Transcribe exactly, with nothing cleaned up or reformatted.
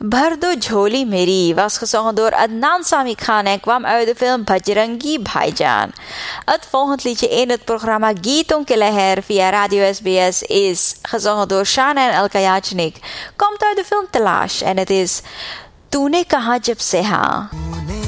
Bhardo Jholi Meri was gezongen door Adnan Sami Khan en kwam uit de film Bajrangi Bhaijaan. Het volgende liedje in het programma Geeton Ke Leher via Radio S B S is gezongen door Shana en Elka Yachnik. Komt uit de film Talash en het is Toone Kaha Jab Se Haan.